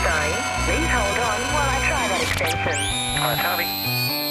Sorry. Please hold on while I try that extension. Tommy.